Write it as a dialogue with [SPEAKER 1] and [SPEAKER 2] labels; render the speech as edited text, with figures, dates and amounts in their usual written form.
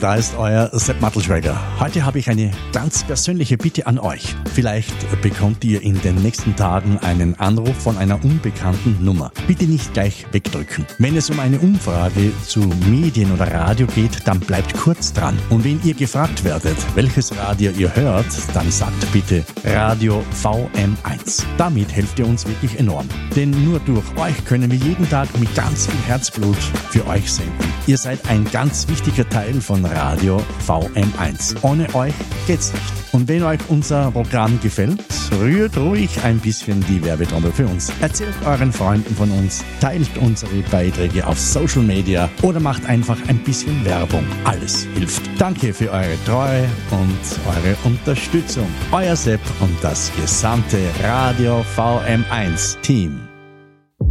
[SPEAKER 1] da ist euer Sepp Mattelschweiger. Heute habe ich eine ganz persönliche Bitte an euch. Vielleicht bekommt ihr in den nächsten Tagen einen Anruf von einer unbekannten Nummer. Bitte nicht gleich wegdrücken. Wenn es um eine Umfrage zu Medien oder Radio geht, dann bleibt kurz dran. Und wenn ihr gefragt werdet, welches Radio ihr hört, dann sagt bitte Radio VM1. Damit helft ihr uns wirklich enorm. Denn nur durch euch können wir jeden Tag mit ganz viel Herzblut für euch senden. Ihr seid ein ganz wichtiger Teil von Radio VM1. Ohne euch geht's nicht. Und wenn euch unser Programm gefällt, rührt ruhig ein bisschen die Werbetrommel für uns. Erzählt euren Freunden von uns, teilt unsere Beiträge auf Social Media oder macht einfach ein bisschen Werbung. Alles hilft. Danke für eure Treue und eure Unterstützung. Euer Sepp und das gesamte Radio VM1 Team.